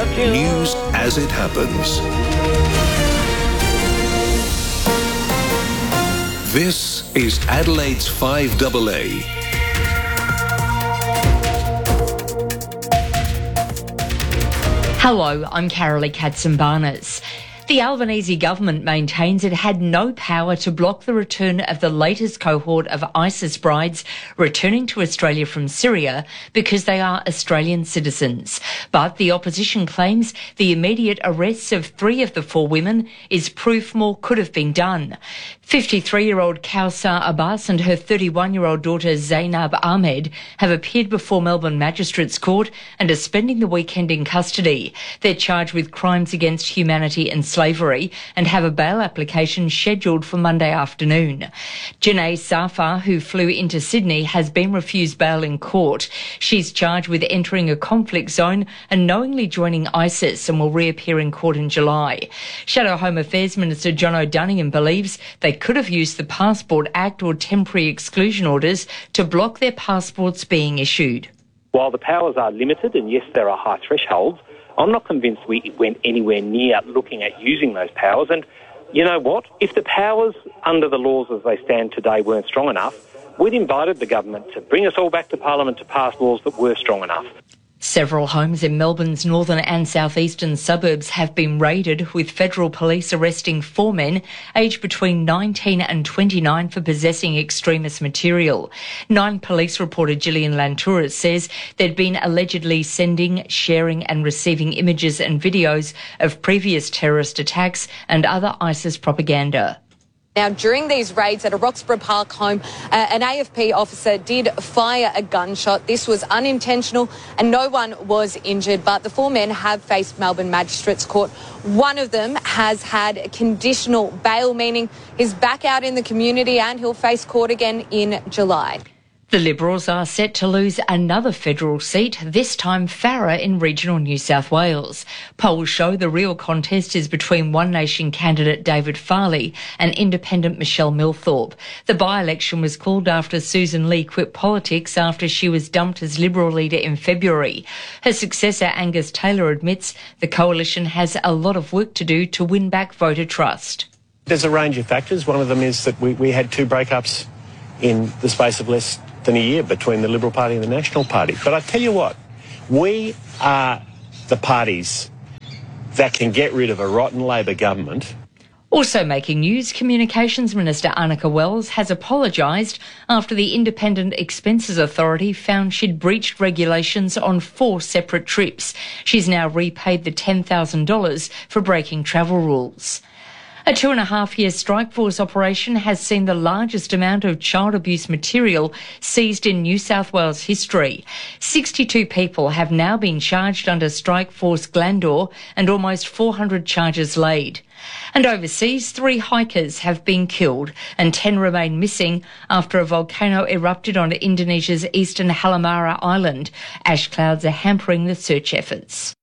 News as it happens. This is Adelaide's 5AA. Hello, I'm Carolee Katzenbarnes. The Albanese government maintains it had no power to block the return of the latest cohort of ISIS brides returning to Australia from Syria because they are Australian citizens. But the opposition claims the immediate arrests of 3 of the 4 women is proof more could have been done. 53-year-old Kausar Abbas and her 31-year-old daughter Zainab Ahmed have appeared before Melbourne Magistrates Court and are spending the weekend in custody. They're charged with crimes against humanity and slavery and have a bail application scheduled for Monday afternoon. Janae Safar, who flew into Sydney, has been refused bail in court. She's charged with entering a conflict zone and knowingly joining ISIS and will reappear in court in July. Shadow Home Affairs Minister John O'Donoghue believes they could have used the Passport Act or temporary exclusion orders to block their passports being issued. While the powers are limited, and yes, there are high thresholds, I'm not convinced we went anywhere near looking at using those powers. And you know what? If the powers under the laws as they stand today weren't strong enough, we'd invited the government to bring us all back to Parliament to pass laws that were strong enough. Several homes in Melbourne's northern and southeastern suburbs have been raided, with federal police arresting 4 men aged between 19 and 29 for possessing extremist material. 9 police reporter Gillian Lantouris says they'd been allegedly sending, sharing and receiving images and videos of previous terrorist attacks and other ISIS propaganda. Now, during these raids at a Roxburgh Park home, an AFP officer did fire a gunshot. This was unintentional and no one was injured, but the 4 men have faced Melbourne Magistrates Court. One of them has had conditional bail, meaning he's back out in the community and he'll face court again in July. The Liberals are set to lose another federal seat, this time Farrer in regional New South Wales. Polls show the real contest is between One Nation candidate David Farley and independent Michelle Milthorpe. The by-election was called after Susan Lee quit politics after she was dumped as Liberal leader in February. Her successor Angus Taylor admits the coalition has a lot of work to do to win back voter trust. There's a range of factors. One of them is that we had 2 breakups in the space of less than a year between the Liberal Party and the National Party. But I tell you what, we are the parties that can get rid of a rotten Labor government. Also making news, Communications Minister Annika Wells has apologised after the Independent Expenses Authority found she'd breached regulations on 4 separate trips. She's now repaid the $10,000 for breaking travel rules. A 2.5-year Strikeforce operation has seen the largest amount of child abuse material seized in New South Wales history. 62 people have now been charged under Strikeforce Glandore and almost 400 charges laid. And overseas, 3 hikers have been killed and 10 remain missing after a volcano erupted on Indonesia's eastern Halmahera Island. Ash clouds are hampering the search efforts.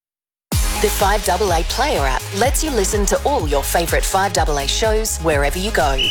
The 5AA Player app lets you listen to all your favourite 5AA shows wherever you go.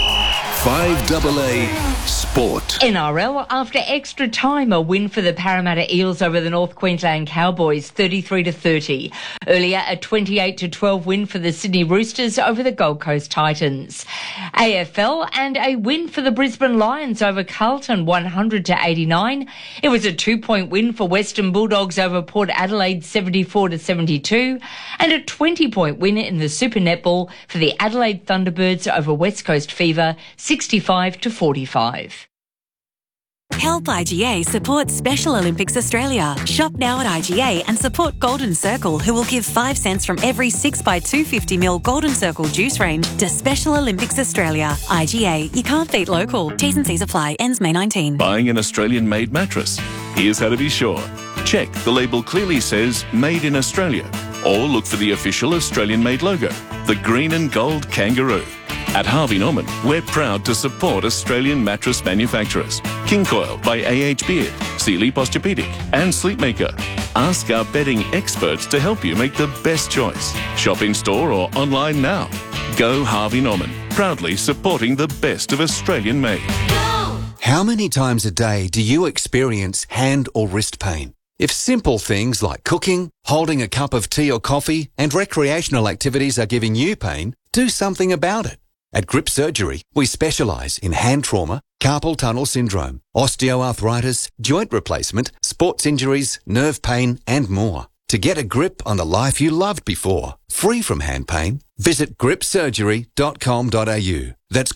5AA Sport. NRL, after extra time, a win for the Parramatta Eels over the North Queensland Cowboys, 33-30. Earlier, a 28-12 win for the Sydney Roosters over the Gold Coast Titans. AFL, and a win for the Brisbane Lions over Carlton, 100-89. It was a 2-point win for Western Bulldogs over Port Adelaide, 74-72. And a 20-point win in the Super Netball for the Adelaide Thunderbirds over West Coast Fever, 65-45. Help IGA support Special Olympics Australia. Shop now at IGA and support Golden Circle, who will give 5 cents from every 6x250ml Golden Circle juice range to Special Olympics Australia. IGA, you can't beat local. T's and C's apply. Ends May 19. Buying an Australian-made mattress? Here's how to be sure. Check the label clearly says Made in Australia, or look for the official Australian-made logo, the green and gold kangaroo. At Harvey Norman, we're proud to support Australian mattress manufacturers. King Coil by A.H. Beard, Sealy Posturepedic and Sleepmaker. Ask our bedding experts to help you make the best choice. Shop in store or online now. Go Harvey Norman, proudly supporting the best of Australian made. How many times a day do you experience hand or wrist pain? If simple things like cooking, holding a cup of tea or coffee, and recreational activities are giving you pain, do something about it. At Grip Surgery, we specialise in hand trauma, carpal tunnel syndrome, osteoarthritis, joint replacement, sports injuries, nerve pain, and more. To get a grip on the life you loved before, free from hand pain, visit gripsurgery.com.au. That's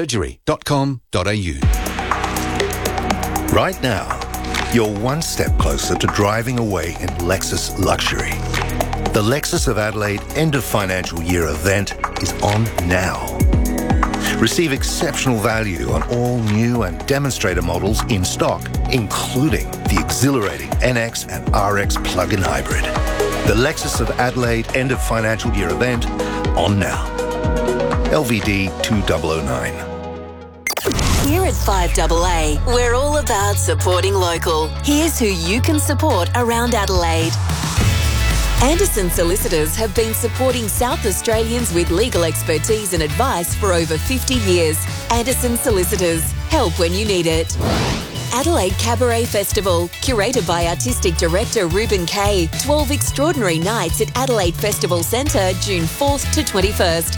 gripsurgery.com.au. Right now, you're one step closer to driving away in Lexus luxury. The Lexus of Adelaide end of financial year event is on now. Receive exceptional value on all new and demonstrator models in stock, including the exhilarating NX and RX plug-in hybrid. The Lexus of Adelaide end of financial year event on now. LVD 2009. Here at 5AA, we're all about supporting local. Here's who you can support around Adelaide. Anderson Solicitors have been supporting South Australians with legal expertise and advice for over 50 years. Anderson Solicitors, help when you need it. Adelaide Cabaret Festival, curated by Artistic Director Ruben Kay. 12 extraordinary nights at Adelaide Festival Centre, June 4th to 21st.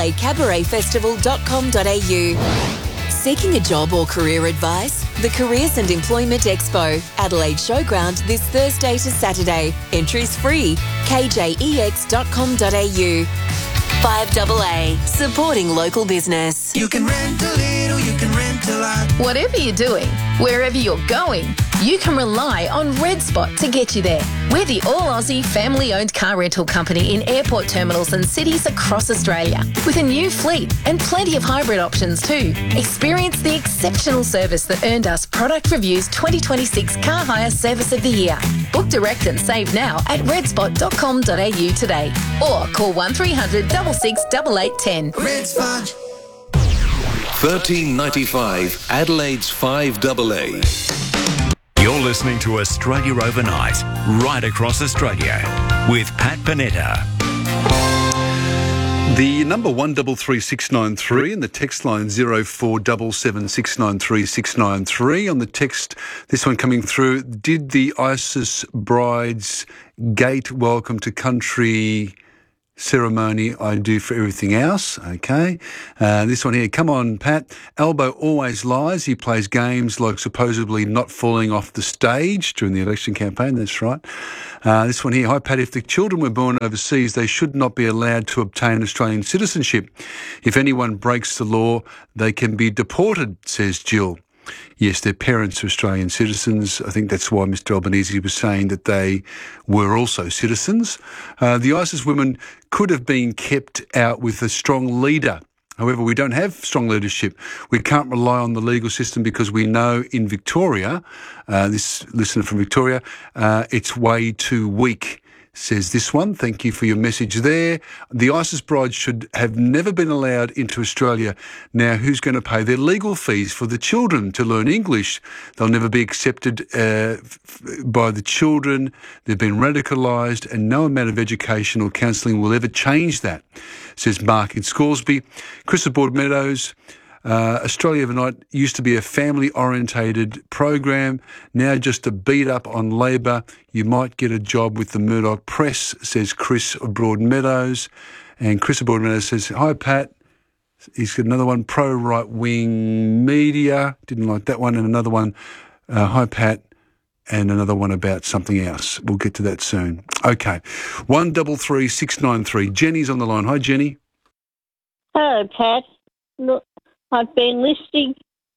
AdelaideCabaretFestival.com.au. Seeking a job or career advice? The Careers and Employment Expo, Adelaide Showground, this Thursday to Saturday. Entries free. kjex.com.au. 5AA, supporting local business. You can rent a little, you can rent a lot. Whatever you're doing, wherever you're going, you can rely on Red Spot to get you there. We're the all-Aussie family-owned car rental company in airport terminals and cities across Australia. With a new fleet and plenty of hybrid options too. Experience the exceptional service that earned us Product Review's 2026 Car Hire Service of the Year. Book direct and save now at redspot.com.au today. Or call 1300 66 8810. Red Spot. 1395 Adelaide's 5AA. You're listening to Australia Overnight, right across Australia, with Pat Panetta. The number 133693 and the text line 0477693693. On the text, this one coming through, did the ISIS bride's gate welcome to country ceremony I do for everything else? Okay. This one here, come on, Pat. Albo always lies. He plays games like supposedly not falling off the stage during the election campaign. That's right. This one here, hi, Pat. If the children were born overseas, they should not be allowed to obtain Australian citizenship. If anyone breaks the law, they can be deported, says Jill. Yes, their parents are Australian citizens. I think that's why Mr Albanese was saying that they were also citizens. The ISIS women could have been kept out with a strong leader. However, we don't have strong leadership. We can't rely on the legal system because we know in Victoria, this listener from Victoria, it's way too weak. Says this one. Thank you for your message there. The ISIS brides should have never been allowed into Australia. Now, who's going to pay their legal fees for the children to learn English? They'll never be accepted by the children. They've been radicalised and no amount of education or counselling will ever change that, says Mark in Scoresby. Chris of Broadmeadows. Australia Overnight used to be a family-orientated program, now just a beat up on Labor. You might get a job with the Murdoch Press, says Chris of Broadmeadows. And Chris of Broadmeadows says, hi, Pat. He's got another one, pro-right-wing media. Didn't like that one. And another one, hi, Pat. And another one about something else. We'll get to that soon. Okay. 133693. Jenny's on the line. Hi, Jenny. Hello, Pat. Look, I've been listening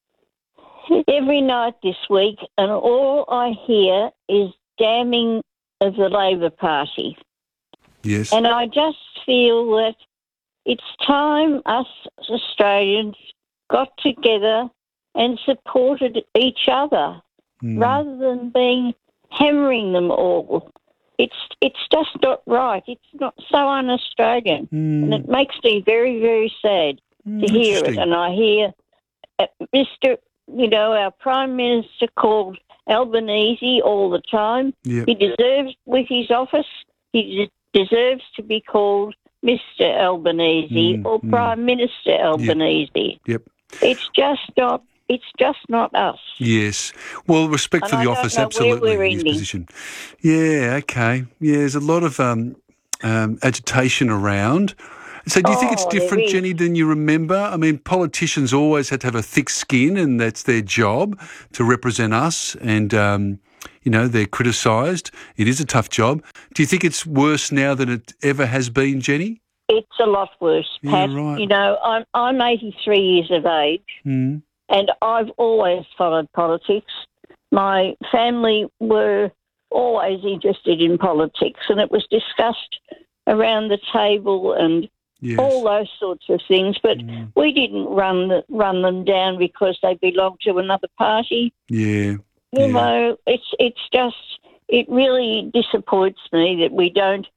every night this week, and all I hear is damning of the Labor Party. Yes. And I just feel that it's time us Australians got together and supported each other rather than hammering them all. It's just not right. It's not so un-Australian. And it makes me very, very sad to hear it. And I hear our Prime Minister called Albanese all the time. Yep. He deserves, with his office, he deserves to be called Mr Albanese or Prime Minister Albanese. Yep. It's just not It's just not us. Yes. Well, respect And for I the don't office, know absolutely, where we're in his ending. position. Yeah, okay. Yeah, there's a lot of agitation around. So do you think it's Oh, there different, is. Jenny, than you remember? I mean, politicians always had to have a thick skin, and that's their job, to represent us, and, they're criticised. It is a tough job. Do you think it's worse now than it ever has been, Jenny? It's a lot worse, Pat. Yeah, right. You know, I'm 83 years of age, Mm. and I've always followed politics. My family were always interested in politics, and it was discussed around the table and all those sorts of things. But we didn't run them down because they belonged to another party. Yeah. You know, it's just, it really disappoints me that we don't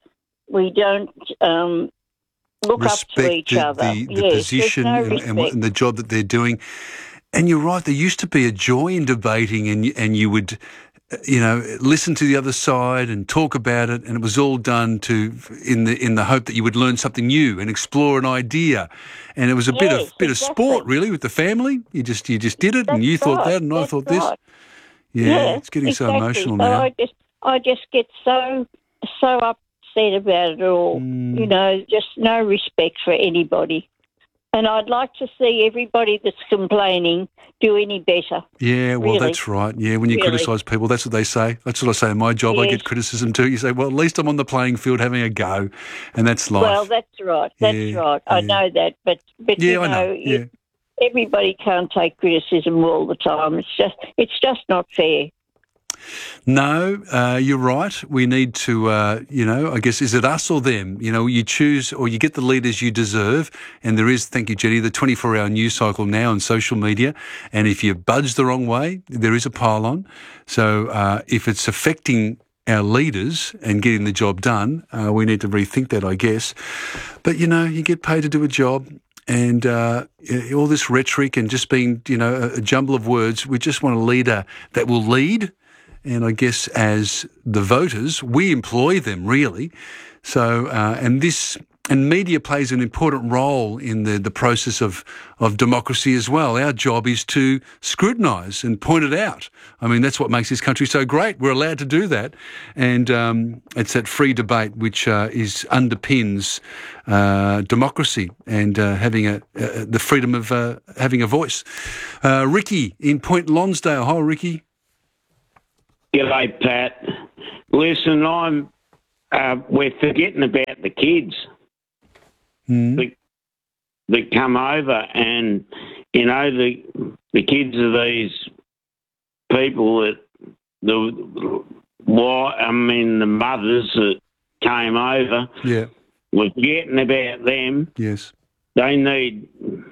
look up to each other. The Yes, position there's no and respect. the job that they're doing. And you're right, there used to be a joy in debating, and you would, listen to the other side and talk about it, and it was all done in the hope that you would learn something new and explore an idea. And it was a bit of sport, really, with the family. You just did it, and you thought that, and I thought this. Right. Yeah, it's getting so emotional now. I just get so upset about it all. You know, just no respect for anybody. And I'd like to see everybody that's complaining do any better. Yeah, well, really. That's right. Yeah, when you criticise people, that's what they say. That's what I say in my job. I Yes. get criticism too. You say, well, at least I'm on the playing field having a go, and that's life. Well, that's right. That's right. I know that, but Yeah, I know. Yeah. Everybody can't take criticism all the time. It's just not fair. No, you're right. We need to, I guess, is it us or them? You choose or you get the leaders you deserve. And there is, thank you, Jenny, the 24-hour news cycle now on social media. And if you budge the wrong way, there is a pile-on. So if it's affecting our leaders and getting the job done, we need to rethink that, I guess. But, you get paid to do a job. And all this rhetoric and just being, a jumble of words, we just want a leader that will lead. And I guess as the voters, we employ them, really. So, and media plays an important role in the process of democracy as well. Our job is to scrutinise and point it out. I mean, that's what makes this country so great. We're allowed to do that. And it's that free debate which underpins democracy and having the freedom of having a voice. Ricky in Point Lonsdale. Hi, Ricky. G'day, Pat. Listen, we're forgetting about the kids that come over, and the kids of these people the mothers that came over. Yeah, we're forgetting about them. Yes, they'll need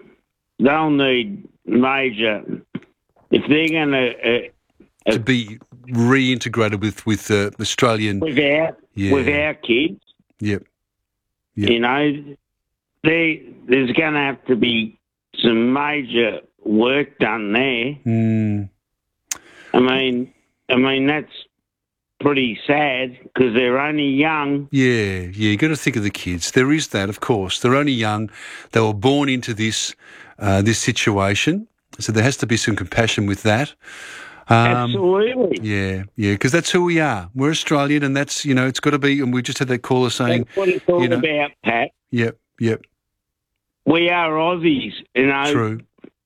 major if they're going to be reintegrated with Australian with our kids. Yep. There's going to have to be some major work done there. I mean that's pretty sad because they're only young. Yeah, you got to think of the kids. There is that, of course. They're only young. They were born into this situation, so there has to be some compassion with that. Absolutely. Yeah, because that's who we are. We're Australian, and that's, it's got to be, and we just had that caller saying... That's what it's all about, Pat. Yep. We are Aussies, True.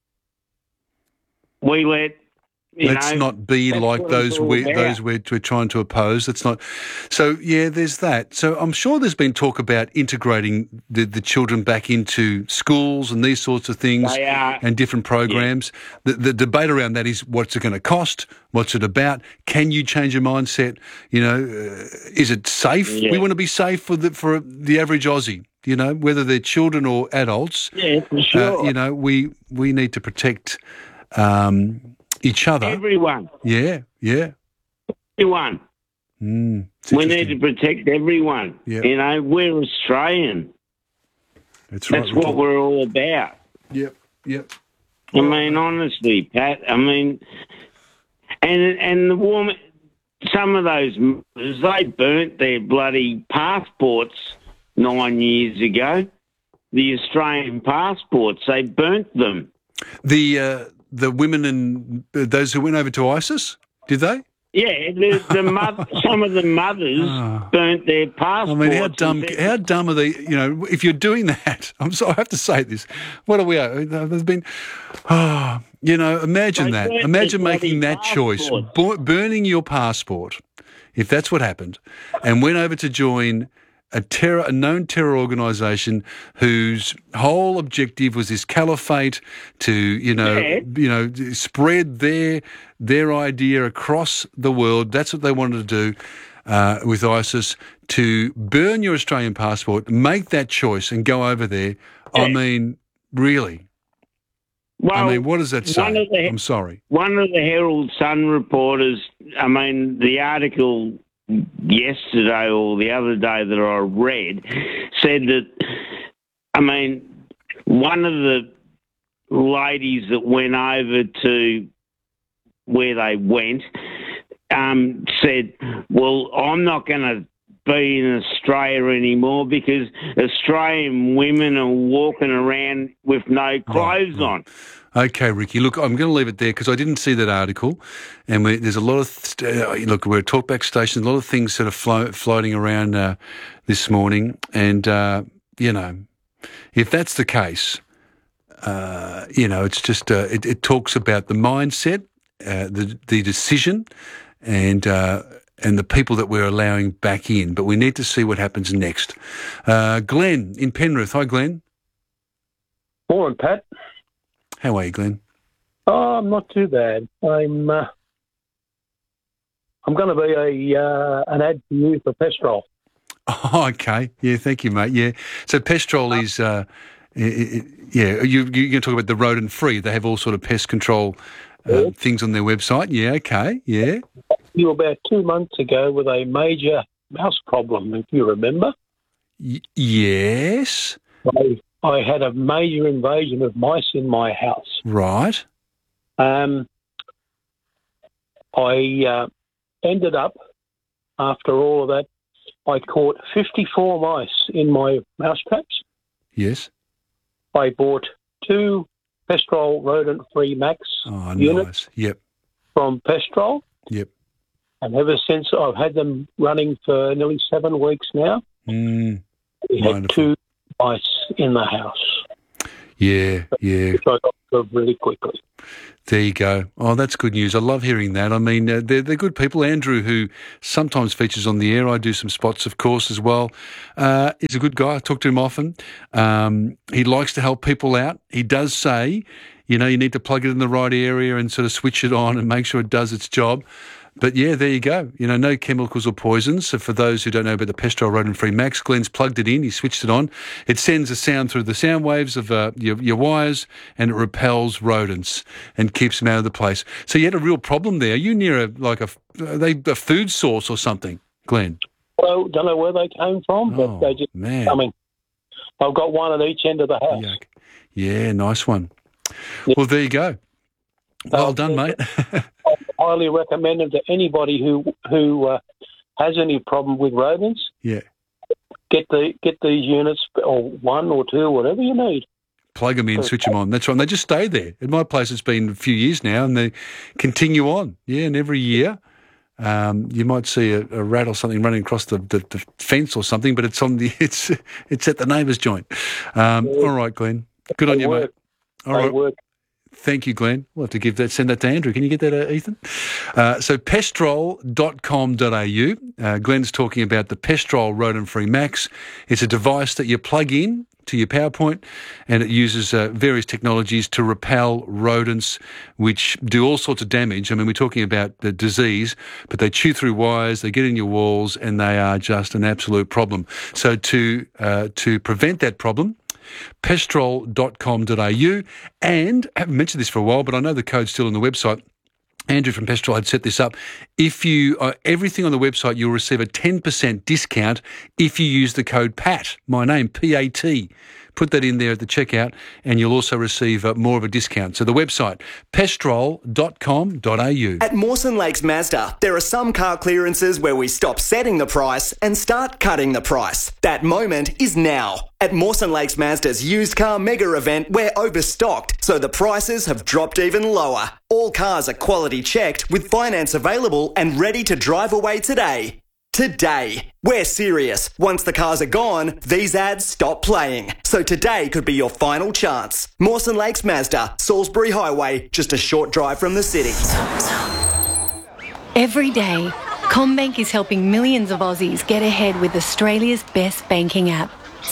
We let... Let's not be like those we're trying to oppose. That's not. So yeah, there's that. So I'm sure there's been talk about integrating the children back into schools and these sorts of things and different programs. Yeah. The debate around that is what's it going to cost? What's it about? Can you change your mindset? Is it safe? Yeah. We want to be safe for the average Aussie. Whether they're children or adults. Yeah, for sure. We need to protect. Each other. Everyone. Yeah. Everyone. We need to protect everyone. Yeah. We're Australian. That's what we're all about. Yep. I mean, honestly, Pat, and the woman, some of those mothers, they burnt their bloody passports 9 years ago. The Australian passports, they burnt them. the women and those who went over to ISIS? Did they? Yeah, some of the mothers burnt their passports. I mean, how dumb are they? You know, if you're doing that, I'm sorry, I have to say this. What are we? There's been, imagine that. Imagine making that choice, burning your passport, if that's what happened, and went over to join a known terror organisation whose whole objective was this caliphate to, spread their idea across the world. That's what they wanted to do with ISIS, to burn your Australian passport, make that choice and go over there. Yeah. I mean, really? Well, what does that say? I'm sorry. One of the Herald Sun reporters, the article yesterday or the other day that I read said that, one of the ladies that went over to where they went said, well, I'm not going to be in Australia anymore because Australian women are walking around with no clothes on. Okay, Ricky. Look, I'm going to leave it there because I didn't see that article, and there's a lot of we're at Talkback Station. A lot of things sort of floating around this morning, and if that's the case, it's just it talks about the mindset, the decision, and the people that we're allowing back in. But we need to see what happens next. Glenn in Penrith. Hi, Glenn. Morning, Pat. How are you, Glenn? Oh, I'm not too bad. I'm going to be an ad for you for Pestrol. Oh, okay. Yeah, thank you, mate. Yeah. So Pestrol is, you're going to talk about the rodent free. They have all sort of pest control things on their website. Yeah, okay. Yeah. You were about 2 months ago with a major mouse problem, if you remember. Yes. I had a major invasion of mice in my house. Right. I ended up, after all of that, I caught 54 mice in my mouse traps. Yes. I bought 2 Pestrol rodent-free Max units from Pestrol. Yep. And ever since, I've had them running for nearly 7 weeks now. We had 2 mice in the house. Yeah. Which I got rid of really quickly. There you go. Oh, that's good news. I love hearing that. I mean, they're good people. Andrew, who sometimes features on the air, I do some spots, of course, as well, is a good guy. I talk to him often. He likes to help people out. He does say, you need to plug it in the right area and sort of switch it on and make sure it does its job. But yeah, there you go. No chemicals or poisons. So for those who don't know about the Pestrol rodent-free Max, Glenn's plugged it in, he switched it on. It sends a sound through the sound waves of your wires, and it repels rodents and keeps them out of the place. So you had a real problem there. Are you near a food source or something, Glenn? Well, don't know where they came from, but they just coming. I've got one at each end of the house. Yuck. Yeah, nice one. Yeah. Well, there you go. Well done, mate. I highly recommend it to anybody who has any problem with rodents. Yeah. Get these units, or 1 or 2, whatever you need. Plug them in, switch them on. That's right. And they just stay there. At my place, it's been a few years now, and they continue on. Yeah, and every year you might see a rat or something running across the fence or something, but it's it's at the neighbour's joint. All right, Glenn. Good on you, mate. All right. Work. Thank you, Glenn. We'll have to send that to Andrew. Can you get that, Ethan? So pestrol.com.au. Glenn's talking about the Pestrol rodent-free Max. It's a device that you plug in to your PowerPoint, and it uses various technologies to repel rodents, which do all sorts of damage. I mean, we're talking about the disease, but they chew through wires, they get in your walls, and they are just an absolute problem. So to prevent that problem, pestrol.com.au, and I haven't mentioned this for a while, but I know the code's still on the website. Andrew from Pestrol had set this up. If you everything on the website, you'll receive a 10% discount if you use the code PAT, my name, PAT. Put that in there at the checkout and you'll also receive more of a discount. So the website, pestrol.com.au. At Mawson Lakes Mazda, there are some car clearances where we stop setting the price and start cutting the price. That moment is now. At Mawson Lakes Mazda's used car mega event, we're overstocked, so the prices have dropped even lower. All cars are quality checked with finance available and ready to drive away today. Today. We're serious. Once the cars are gone, these ads stop playing. So today could be your final chance. Mawson Lakes Mazda, Salisbury Highway, just a short drive from the city. Every day, CommBank is helping millions of Aussies get ahead with Australia's best banking app.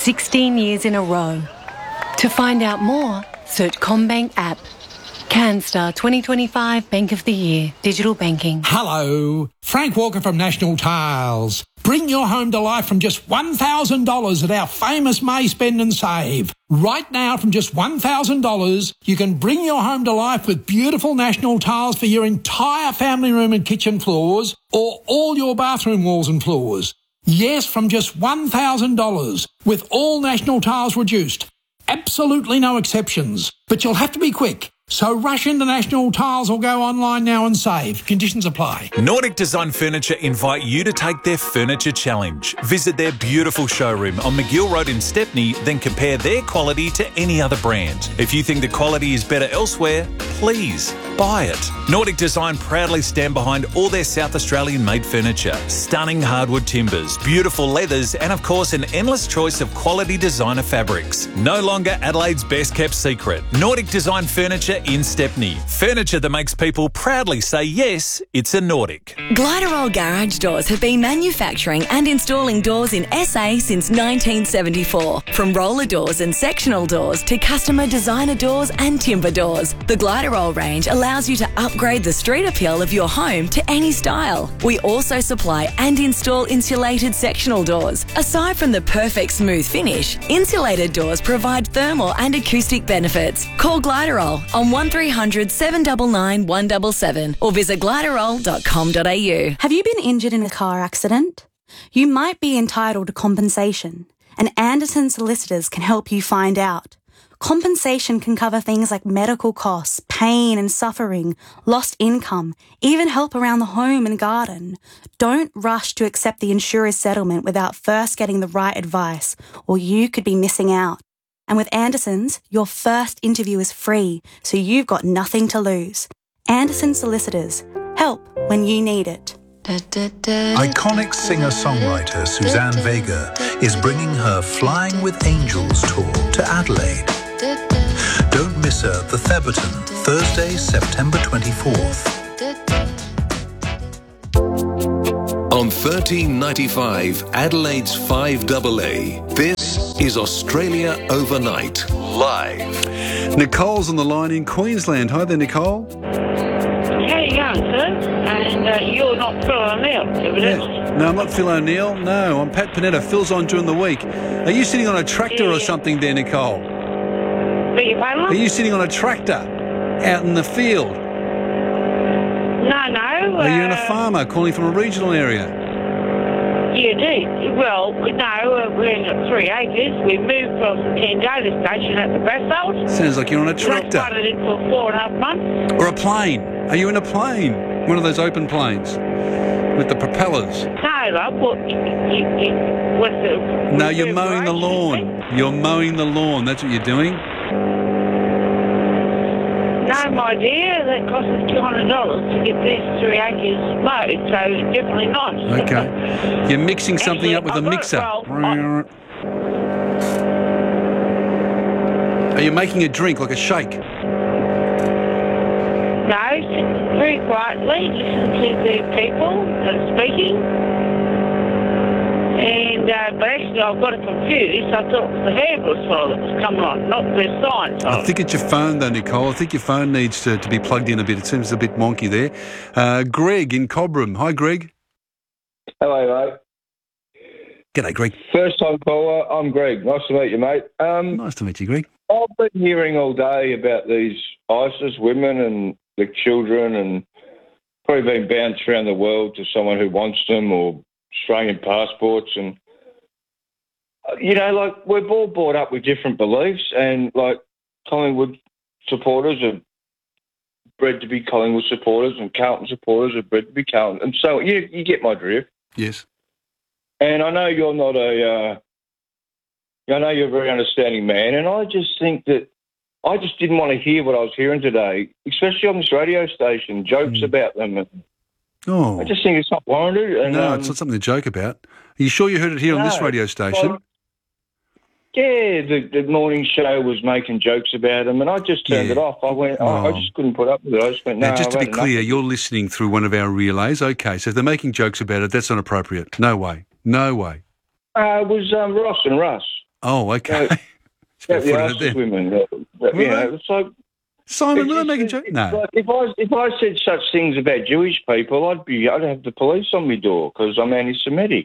16 years in a row. To find out more, search CommBank app. CanStar 2025 Bank of the Year. Digital banking. Hello, Frank Walker from National Tiles. Bring your home to life from just $1,000 at our famous May Spend and Save. Right now, from just $1,000, you can bring your home to life with beautiful National Tiles for your entire family room and kitchen floors, or all your bathroom walls and floors. Yes, from just $1,000, with all National Tiles reduced. Absolutely no exceptions. But you'll have to be quick. So rush into National Tiles or go online now and save. Conditions apply. Nordic Design Furniture invite you to take their Furniture Challenge. Visit their beautiful showroom on McGill Road in Stepney, then compare their quality to any other brand. If you think the quality is better elsewhere, please buy it. Nordic Design proudly stand behind all their South Australian made furniture. Stunning hardwood timbers, beautiful leathers, and of course an endless choice of quality designer fabrics. No longer Adelaide's best kept secret. Nordic Design Furniture in Stepney. Furniture that makes people proudly say yes, it's a Nordic. Gliderol Garage Doors have been manufacturing and installing doors in SA since 1974. From roller doors and sectional doors to customer designer doors and timber doors, the Gliderol range allows you to upgrade the street appeal of your home to any style. We also supply and install insulated sectional doors. Aside from the perfect smooth finish, insulated doors provide thermal and acoustic benefits. Call Gliderol on 1300 799 177 or visit gliderol.com.au. Have you been injured in a car accident? You might be entitled to compensation, and Anderson Solicitors can help you find out. Compensation can cover things like medical costs, pain and suffering, lost income, even help around the home and garden. Don't rush to accept the insurer's settlement without first getting the right advice, or you could be missing out. And with Anderson's, your first interview is free, so you've got nothing to lose. Anderson Solicitors. Help when you need it. Iconic singer-songwriter Suzanne Vega is bringing her Flying with Angels tour to Adelaide. Don't miss her at the Theberton, Thursday, September 24th. On 1395 Adelaide's 5AA, this is Australia Overnight, live. Nicole's on the line in Queensland. Hi there, Nicole. How you going, sir? And you're not Phil O'Neill, evidently. Yeah. No, I'm not Phil O'Neill. No, I'm Pat Panetta. Phil's on during the week. Are you sitting on a tractor or something there, Nicole? Are you sitting on a tractor out in the field? No. Are you a farmer calling from a regional area? Yeah, indeed. Well, no, we're in 3 acres. We moved from the Tandale station at the Basalt. Sounds like you're on a tractor. I started it for 4.5 months. Or a plane. Are you in a plane? One of those open planes with the propellers? No, love. What's the... No, you're mowing the lawn. You're mowing the lawn. That's what you're doing. No, my dear, that cost us $200 to get these 3 acres mowed, so it's definitely not. Okay. You're mixing something up with a mixer. Are you making a drink, like a shake? No, sit very quietly, listen to the people that are speaking. And, but actually I got it confused. I thought it was the hairbrush fellow that was coming on, not the sign. I think it's your phone though, Nicole. I think your phone needs to be plugged in a bit. It seems a bit wonky there. Greg in Cobram. Hi, Greg. Hello, mate. G'day, Greg. First time caller, I'm Greg. Nice to meet you, mate. Nice to meet you, Greg. I've been hearing all day about these ISIS women and the children and probably been bounced around the world to someone who wants them or Australian passports. And, like, we're all brought up with different beliefs, and, like, Collingwood supporters are bred to be Collingwood supporters, and Carlton supporters are bred to be Carlton. And so you get my drift. Yes. And I know you're not I know you're a very understanding man, and I just think that I just didn't want to hear what I was hearing today, especially on this radio station, jokes about them. I just think it's not warranted. And, no, it's not something to joke about. Are you sure you heard it here on this radio station? Yeah, the morning show was making jokes about them, and I just turned it off. I went, I just couldn't put up with it. I just went, no. Now, just to be clear, you're listening through one of our relays. Okay, so if they're making jokes about it, that's not appropriate. No way. No way. It was Ross and Russ. Oh, okay. The Arsenal women. It's like, Simon, were they making jokes? No. Like if I said such things about Jewish people, I'd have the police on my door because I'm anti-Semitic.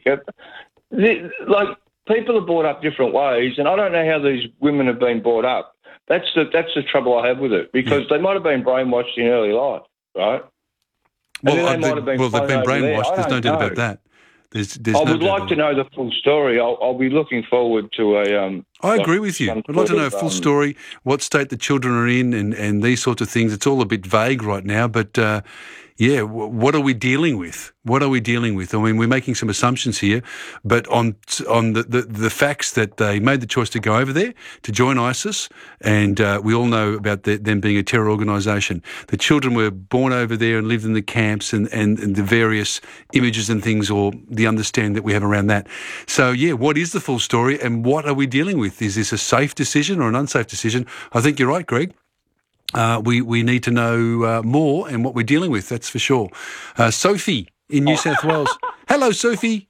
Like, people are brought up different ways, and I don't know how these women have been brought up. That's the trouble I have with it, because they might have been brainwashed in early life, right? Well, they've been brainwashed. There's no doubt about that. I would like to know the full story. I'll be looking forward to a... I agree with you. I'd like to know a full story, what state the children are in and these sorts of things. It's all a bit vague right now, but... what are we dealing with? What are we dealing with? I mean, we're making some assumptions here, but on the facts that they made the choice to go over there to join ISIS, and we all know about them being a terror organisation. The children were born over there and lived in the camps, and the various images and things, or the understanding that we have around that. So, what is the full story, and what are we dealing with? Is this a safe decision or an unsafe decision? I think you're right, Greg. We need to know more and what we're dealing with, that's for sure. Sophie in New South Wales. Hello, Sophie.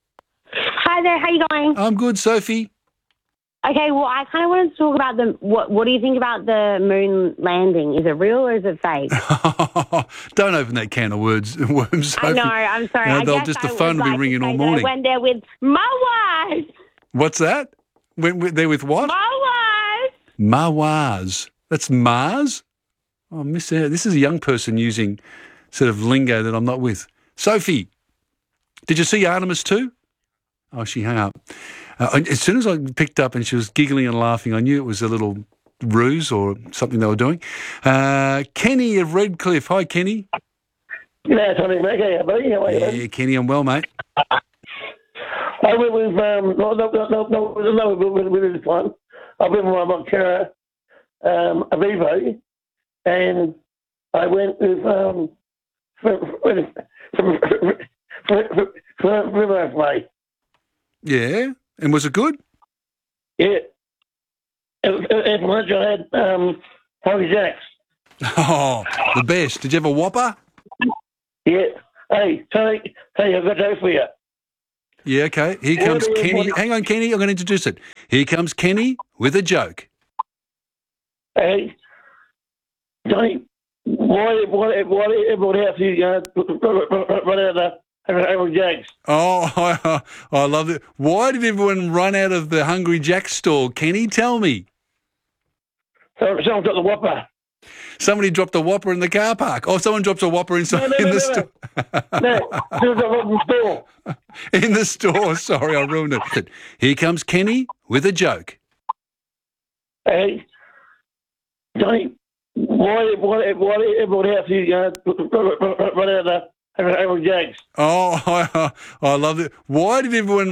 Hi there, how you going? I'm good, Sophie. Okay, well, I kind of wanted to talk about what do you think about the moon landing? Is it real or is it fake? Don't open that can of worms, Sophie. I know, I'm sorry. The phone will be ringing all morning. I went there with my wife. What's that? Went there with what? My wife. Mawaz. That's Mars? Oh, miss out. This is a young person using sort of lingo that I'm not with. Sophie, did you see Artemis 2? Oh, she hung up. As soon as I picked up and she was giggling and laughing, I knew it was a little ruse or something they were doing. Kenny of Redcliffe. Hi, Kenny. G'day, Tony. How are you? Yeah, Kenny, I'm well, mate. I went with, with fun. I went with my Montera. Avivo, and I went with River Way. Yeah, and was it good? Yeah. At lunch I had Hungry Jacks. Oh, the best. Did you have a Whopper? Yeah. Hey, Tony, I've got that for you. Yeah, okay. Here comes Kenny. Hang on, Kenny, I'm going to introduce it. Here comes Kenny with a joke. Hey, Johnny, why everybody else you run out of the Hungry Jacks? Oh, I love it. Why did everyone run out of the Hungry Jack's store? Kenny, tell me. Someone dropped the Whopper. Somebody dropped a Whopper in the car park. Oh, someone drops a Whopper in the store. No, in the store. Sorry, I ruined it. Here comes Kenny with a joke. Hey, Johnny, why everybody else you run out of the Hungry Jacks? Oh, I love it. Why did everyone